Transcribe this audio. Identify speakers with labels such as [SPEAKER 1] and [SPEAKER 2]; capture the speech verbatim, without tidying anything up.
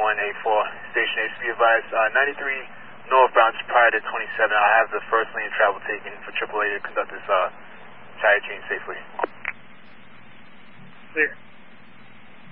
[SPEAKER 1] one eight four, Station eight, be advised, uh, ninety-three northbound prior to twenty-seven. I have the first lane travel taken for triple A to conduct this uh, tire change safely.
[SPEAKER 2] Clear.